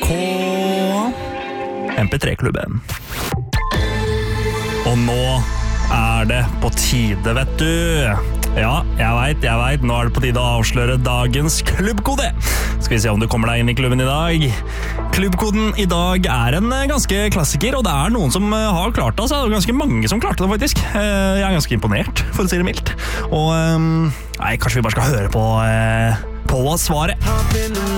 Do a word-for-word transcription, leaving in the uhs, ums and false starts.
M P tre-klubben. Og nå er det på tide, vet du. Ja, jeg vet, jeg vet. Nå er det på tide å avsløre dagens klubbkode. Skal vi se om du kommer deg inn i klubben i dag. Klubbkoden i dag er en ganske klassiker, og det er noen som har klart det. Altså. Det er ganske mange som klarte det, faktisk. Jeg er ganske imponert, for å si det mildt. Og nei, kanskje vi bare skal høre på, på svaret.